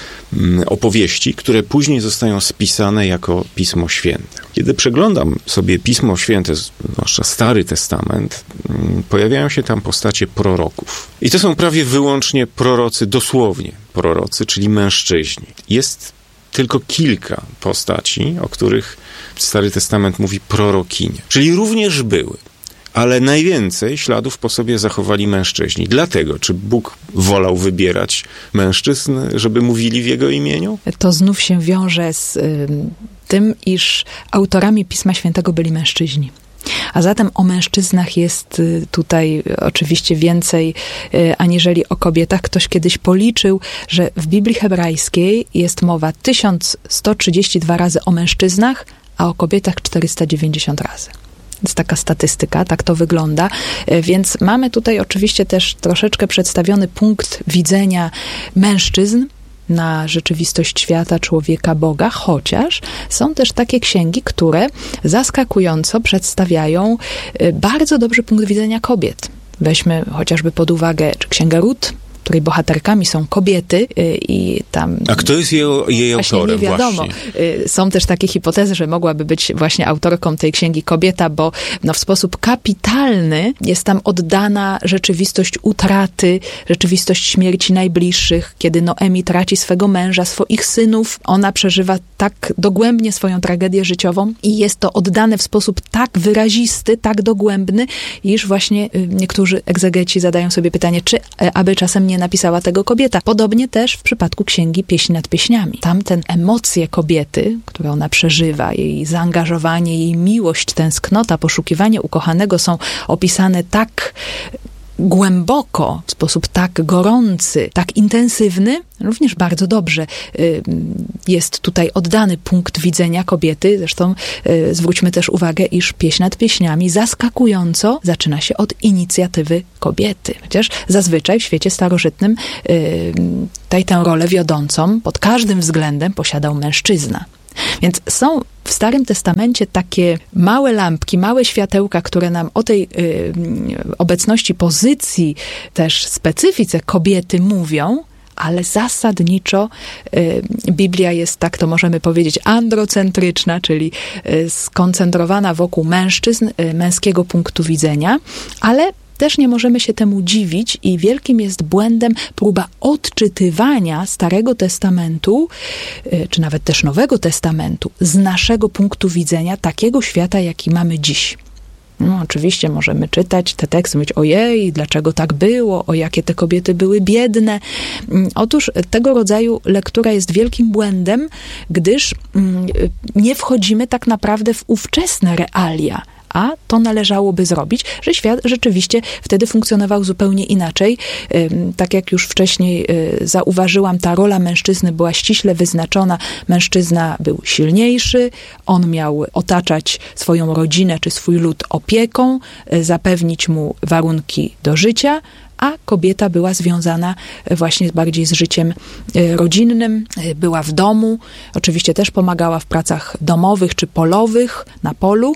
opowieści, które później zostają spisane jako Pismo Święte. Kiedy przeglądam sobie Pismo Święte, zwłaszcza Stary Testament, pojawiają się tam postacie proroków. I to są prawie wyłącznie prorocy, dosłownie prorocy, czyli mężczyźni. Jest tylko kilka postaci, o których Stary Testament mówi prorokinie. Czyli również były. Ale najwięcej śladów po sobie zachowali mężczyźni. Dlatego, czy Bóg wolał wybierać mężczyzn, żeby mówili w Jego imieniu? To znów się wiąże z y, tym, iż autorami Pisma Świętego byli mężczyźni. A zatem o mężczyznach jest tutaj oczywiście więcej aniżeli o kobietach. Ktoś kiedyś policzył, że w Biblii hebrajskiej jest mowa tysiąc sto trzydzieści dwa razy o mężczyznach, a o kobietach czterysta dziewięćdziesiąt razy. Jest taka statystyka, tak to wygląda. Więc mamy tutaj oczywiście też troszeczkę przedstawiony punkt widzenia mężczyzn na rzeczywistość świata, człowieka, Boga, chociaż są też takie księgi, które zaskakująco przedstawiają bardzo dobry punkt widzenia kobiet. Weźmy chociażby pod uwagę Księgę Rut, której bohaterkami są kobiety i tam... A kto jest jej, jej właśnie autorem? Nie wiadomo. Właśnie. Są też takie hipotezy, że mogłaby być właśnie autorką tej księgi kobieta, bo no, w sposób kapitalny jest tam oddana rzeczywistość utraty, rzeczywistość śmierci najbliższych, kiedy Noemi traci swego męża, swoich synów. Ona przeżywa tak dogłębnie swoją tragedię życiową i jest to oddane w sposób tak wyrazisty, tak dogłębny, iż właśnie niektórzy egzegeci zadają sobie pytanie, czy aby czasem nie napisała tego kobieta. Podobnie też w przypadku księgi Pieśń nad pieśniami. Tamten emocje kobiety, które ona przeżywa, jej zaangażowanie, jej miłość, tęsknota, poszukiwanie ukochanego są opisane tak głęboko, w sposób tak gorący, tak intensywny, również bardzo dobrze jest tutaj oddany punkt widzenia kobiety. Zresztą zwróćmy też uwagę, iż Pieśń nad pieśniami zaskakująco zaczyna się od inicjatywy kobiety. Chociaż zazwyczaj w świecie starożytnym tutaj tę rolę wiodącą pod każdym względem posiadał mężczyzna. Więc są w Starym Testamencie takie małe lampki, małe światełka, które nam o tej y, obecności pozycji, też specyfice kobiety mówią, ale zasadniczo y, Biblia jest, tak to możemy powiedzieć, androcentryczna, czyli y, skoncentrowana wokół mężczyzn, y, męskiego punktu widzenia, ale też nie możemy się temu dziwić i wielkim jest błędem próba odczytywania Starego Testamentu, czy nawet też Nowego Testamentu, z naszego punktu widzenia takiego świata, jaki mamy dziś. No, oczywiście możemy czytać te teksty, mówić ojej, dlaczego tak było, o jakie te kobiety były biedne. Otóż tego rodzaju lektura jest wielkim błędem, gdyż nie wchodzimy tak naprawdę w ówczesne realia. A to należałoby zrobić, że świat rzeczywiście wtedy funkcjonował zupełnie inaczej. Tak jak już wcześniej zauważyłam, ta rola mężczyzny była ściśle wyznaczona. Mężczyzna był silniejszy, on miał otaczać swoją rodzinę czy swój lud opieką, zapewnić mu warunki do życia, a kobieta była związana właśnie bardziej z życiem rodzinnym, była w domu, oczywiście też pomagała w pracach domowych czy polowych, na polu.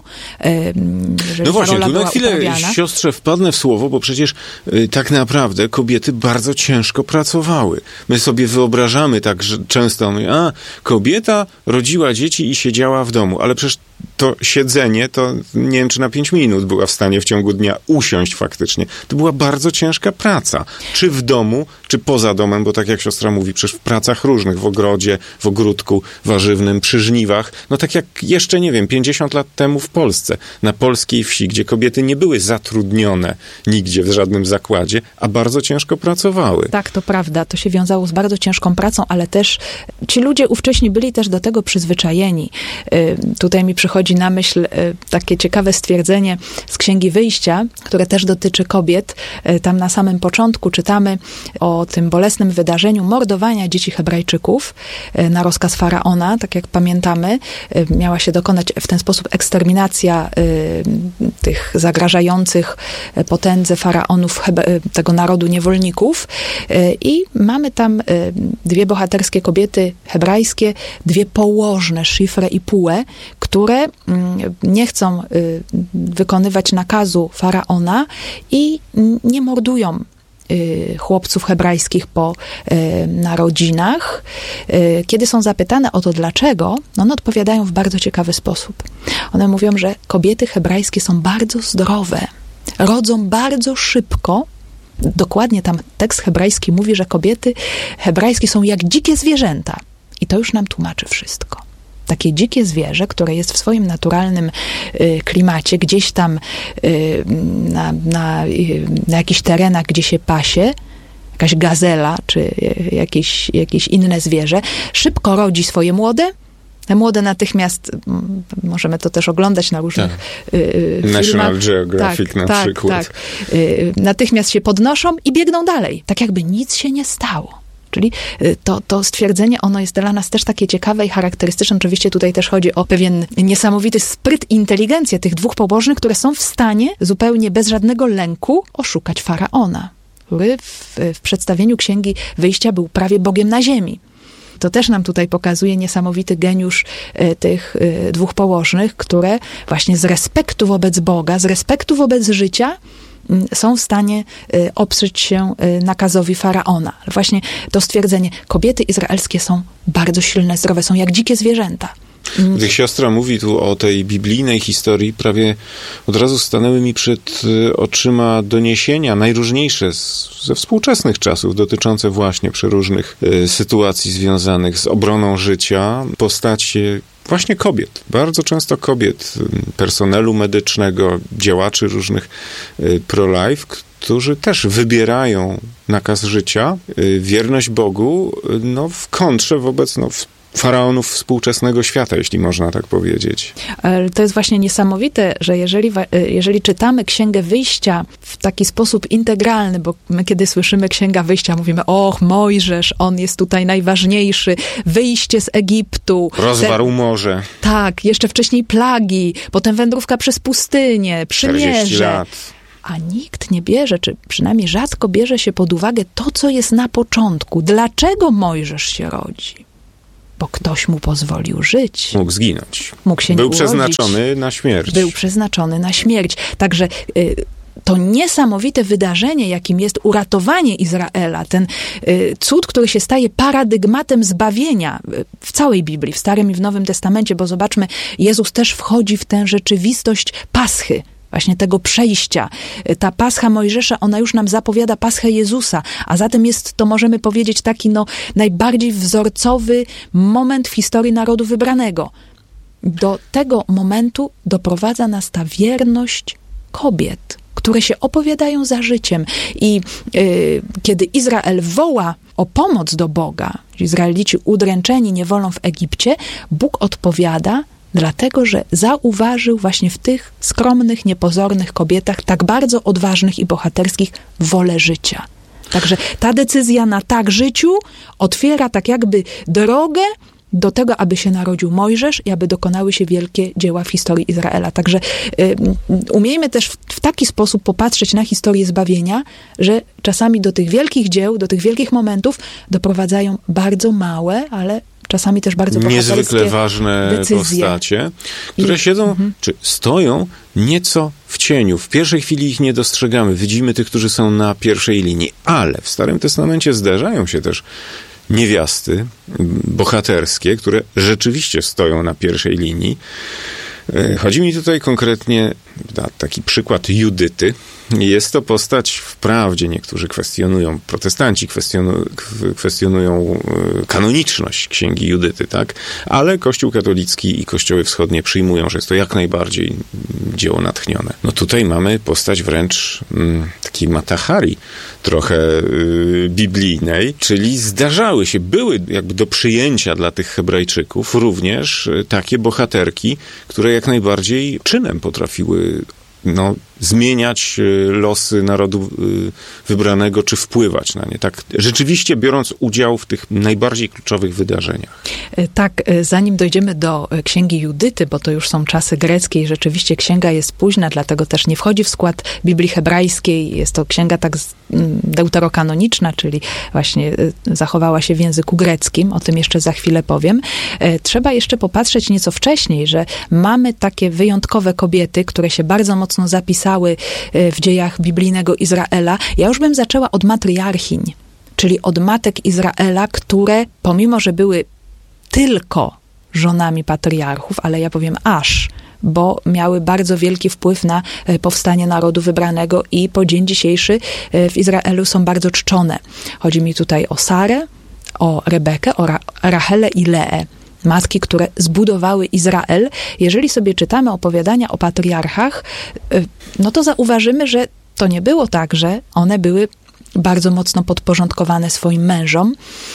No właśnie, tu na chwilę, uprawiana. Siostrze, wpadnę w słowo, bo przecież y, tak naprawdę kobiety bardzo ciężko pracowały. My sobie wyobrażamy tak że często, a kobieta rodziła dzieci i siedziała w domu, ale przecież to siedzenie, to nie wiem, czy na pięć minut była w stanie w ciągu dnia usiąść faktycznie. To była bardzo ciężka praca. Czy w domu, czy poza domem, bo tak jak siostra mówi, przecież w pracach różnych, w ogrodzie, w ogródku warzywnym, przy żniwach. No tak jak jeszcze, nie wiem, pięćdziesiąt lat temu w Polsce, na polskiej wsi, gdzie kobiety nie były zatrudnione nigdzie, w żadnym zakładzie, a bardzo ciężko pracowały. Tak, to prawda. To się wiązało z bardzo ciężką pracą, ale też ci ludzie ówcześni byli też do tego przyzwyczajeni. Y, tutaj mi przychodzi na myśl takie ciekawe stwierdzenie z Księgi Wyjścia, które też dotyczy kobiet. Tam na samym początku czytamy o tym bolesnym wydarzeniu mordowania dzieci Hebrajczyków na rozkaz Faraona. Tak jak pamiętamy, miała się dokonać w ten sposób eksterminacja tych zagrażających potędze Faraonów, tego narodu niewolników. I mamy tam dwie bohaterskie kobiety hebrajskie, dwie położne, Szifrę i Pułę, które nie chcą wykonywać nakazu Faraona i nie mordują chłopców hebrajskich po narodzinach. Kiedy są zapytane o to dlaczego, no one odpowiadają w bardzo ciekawy sposób. One mówią, że kobiety hebrajskie są bardzo zdrowe, rodzą bardzo szybko. Dokładnie tam tekst hebrajski mówi, że kobiety hebrajskie są jak dzikie zwierzęta. I to już nam tłumaczy wszystko. Takie dzikie zwierzę, które jest w swoim naturalnym y, klimacie, gdzieś tam y, na, na, y, na jakichś terenach, gdzie się pasie, jakaś gazela, czy y, jakieś, jakieś inne zwierzę, szybko rodzi swoje młode. Te młode natychmiast, m, możemy to też oglądać na różnych tak. y, filmach. National Geographic tak, na tak, przykład. Tak. Y, natychmiast się podnoszą i biegną dalej. Tak jakby nic się nie stało. Czyli to, to stwierdzenie, ono jest dla nas też takie ciekawe i charakterystyczne. Oczywiście tutaj też chodzi o pewien niesamowity spryt i inteligencję tych dwóch pobożnych, które są w stanie zupełnie bez żadnego lęku oszukać Faraona, który w, w przedstawieniu Księgi Wyjścia był prawie Bogiem na ziemi. To też nam tutaj pokazuje niesamowity geniusz y, tych y, dwóch pobożnych, które właśnie z respektu wobec Boga, z respektu wobec życia są w stanie y, oprzeć się y, nakazowi Faraona. Właśnie to stwierdzenie, kobiety izraelskie są bardzo silne, zdrowe, są jak dzikie zwierzęta. Gdy siostra mówi tu o tej biblijnej historii, prawie od razu stanęły mi przed oczyma doniesienia najróżniejsze z, ze współczesnych czasów, dotyczące właśnie przeróżnych y, sytuacji związanych z obroną życia, postacie właśnie kobiet. Bardzo często kobiet, personelu medycznego, działaczy różnych y, pro-life, którzy też wybierają nakaz życia, y, wierność Bogu, y, no w kontrze wobec no, w faraonów współczesnego świata, jeśli można tak powiedzieć. To jest właśnie niesamowite, że jeżeli, jeżeli czytamy Księgę Wyjścia w taki sposób integralny, bo my kiedy słyszymy Księga Wyjścia, mówimy, och, Mojżesz, on jest tutaj najważniejszy, wyjście z Egiptu. Rozwarł te, morze. Tak, jeszcze wcześniej plagi, potem wędrówka przez pustynię, przymierze. lat. A nikt nie bierze, czy przynajmniej rzadko bierze się pod uwagę to, co jest na początku. Dlaczego Mojżesz się rodzi? Bo ktoś mu pozwolił żyć. Mógł zginąć. Mógł się Był nie urodzić. przeznaczony na śmierć. Był przeznaczony na śmierć. Także y, to niesamowite wydarzenie, jakim jest uratowanie Izraela, ten y, cud, który się staje paradygmatem zbawienia w całej Biblii, w Starym i w Nowym Testamencie, bo zobaczmy, Jezus też wchodzi w tę rzeczywistość Paschy. Właśnie tego przejścia. Ta Pascha Mojżesza, ona już nam zapowiada Paschę Jezusa, a zatem jest to, możemy powiedzieć, taki no, najbardziej wzorcowy moment w historii narodu wybranego. Do tego momentu doprowadza nas ta wierność kobiet, które się opowiadają za życiem. I yy, kiedy Izrael woła o pomoc do Boga, Izraelici udręczeni niewolą w Egipcie, Bóg odpowiada, dlatego, że zauważył właśnie w tych skromnych, niepozornych kobietach, tak bardzo odważnych i bohaterskich, wolę życia. Także ta decyzja na tak życiu otwiera tak jakby drogę do tego, aby się narodził Mojżesz i aby dokonały się wielkie dzieła w historii Izraela. Także y, umiejmy też w, w taki sposób popatrzeć na historię zbawienia, że czasami do tych wielkich dzieł, do tych wielkich momentów doprowadzają bardzo małe, ale czasami też bardzo bohaterskie niezwykle ważne decyzje. Postacie, które I, siedzą, mm-hmm. czy stoją nieco w cieniu. W pierwszej chwili ich nie dostrzegamy. Widzimy tych, którzy są na pierwszej linii. Ale w Starym Testamencie zdarzają się też niewiasty bohaterskie, które rzeczywiście stoją na pierwszej linii. Chodzi mi tutaj konkretnie na taki przykład Judyty. Jest to postać, wprawdzie niektórzy kwestionują, protestanci kwestionują, kwestionują kanoniczność Księgi Judyty, tak? Ale Kościół katolicki i kościoły wschodnie przyjmują, że jest to jak najbardziej dzieło natchnione. No tutaj mamy postać wręcz mm, takiej matahari, trochę y, biblijnej, czyli zdarzały się, były jakby do przyjęcia dla tych Hebrajczyków również y, takie bohaterki, które jak najbardziej czynem potrafiły no, zmieniać losy narodu wybranego, czy wpływać na nie. Tak, rzeczywiście biorąc udział w tych najbardziej kluczowych wydarzeniach. Tak, zanim dojdziemy do Księgi Judyty, bo to już są czasy greckie i rzeczywiście księga jest późna, dlatego też nie wchodzi w skład Biblii hebrajskiej. Jest to księga tak deuterokanoniczna, czyli właśnie zachowała się w języku greckim. O tym jeszcze za chwilę powiem. Trzeba jeszcze popatrzeć nieco wcześniej, że mamy takie wyjątkowe kobiety, które się bardzo mocno zapisały w dziejach biblijnego Izraela. Ja już bym zaczęła od matriarchiń, czyli od matek Izraela, które pomimo, że były tylko żonami patriarchów, ale ja powiem aż, bo miały bardzo wielki wpływ na powstanie narodu wybranego i po dzień dzisiejszy w Izraelu są bardzo czczone. Chodzi mi tutaj o Sarę, o Rebekę, o Ra- Rachelę i Leę. Matki, które zbudowały Izrael. Jeżeli sobie czytamy opowiadania o patriarchach, no to zauważymy, że to nie było tak, że one były bardzo mocno podporządkowane swoim mężom.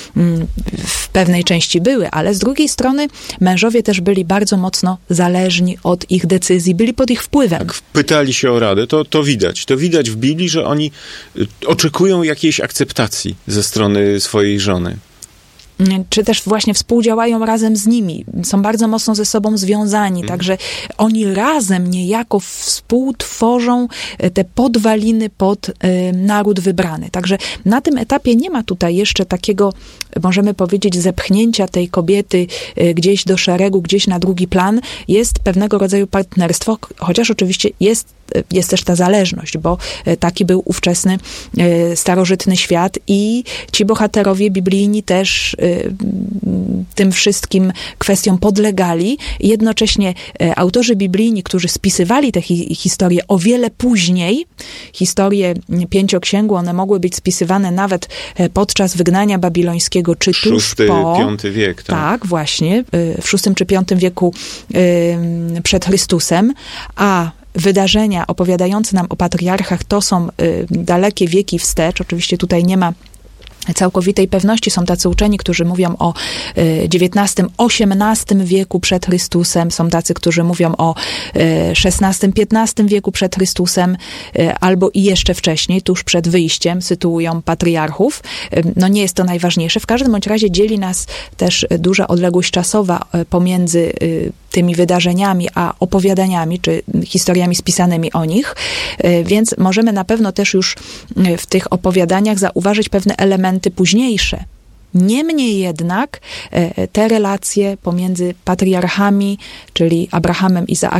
W pewnej części były, ale z drugiej strony mężowie też byli bardzo mocno zależni od ich decyzji, byli pod ich wpływem. Jak pytali się o radę, to, to widać. To widać w Biblii, że oni oczekują jakiejś akceptacji ze strony swojej żony. Czy też właśnie współdziałają razem z nimi. Są bardzo mocno ze sobą związani, mm. także oni razem niejako współtworzą te podwaliny pod y, naród wybrany. Także na tym etapie nie ma tutaj jeszcze takiego, możemy powiedzieć, zepchnięcia tej kobiety y, gdzieś do szeregu, gdzieś na drugi plan. Jest pewnego rodzaju partnerstwo, chociaż oczywiście jest jest też ta zależność, bo taki był ówczesny starożytny świat i ci bohaterowie biblijni też tym wszystkim kwestiom podlegali. Jednocześnie autorzy biblijni, którzy spisywali te hi- historie o wiele później, historie pięcioksięgu, one mogły być spisywane nawet podczas wygnania babilońskiego, czy tuż Szósty, po... piąty wiek. Tak, tak właśnie, w szóstym czy piątym wieku przed Chrystusem, a wydarzenia opowiadające nam o patriarchach to są y, dalekie wieki wstecz. Oczywiście tutaj nie ma całkowitej pewności. Są tacy uczeni, którzy mówią o dziewiętnastym, osiemnastym wieku przed Chrystusem. Są tacy, którzy mówią o szesnastym, piętnastym wieku przed Chrystusem, albo i jeszcze wcześniej, tuż przed wyjściem, sytuują patriarchów. No nie jest to najważniejsze. W każdym bądź razie dzieli nas też duża odległość czasowa pomiędzy tymi wydarzeniami, a opowiadaniami, czy historiami spisanymi o nich. Więc możemy na pewno też już w tych opowiadaniach zauważyć pewne elementy późniejsze. Niemniej jednak te relacje pomiędzy patriarchami, czyli Abrahamem, Izaakiem,